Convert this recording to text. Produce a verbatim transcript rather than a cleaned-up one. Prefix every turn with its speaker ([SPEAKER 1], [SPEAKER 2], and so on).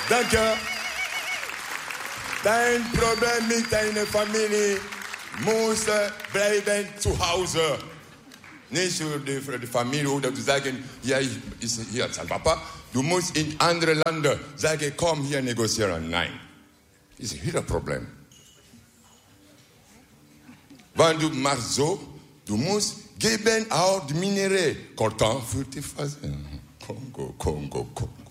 [SPEAKER 1] Danke. Dein Problem mit deiner Familie muss bleiben zu Hause. Nicht für die, für die Familie oder zu sagen, ja, ich ist hier als Papa. Du musst in andere Länder sagen, komm hier negozieren. Nein. Das ist wieder ein Problem. Wenn du machst so, du musst geben auch die Minerais. Coltan für die Phase. Kongo, Kongo, Kongo.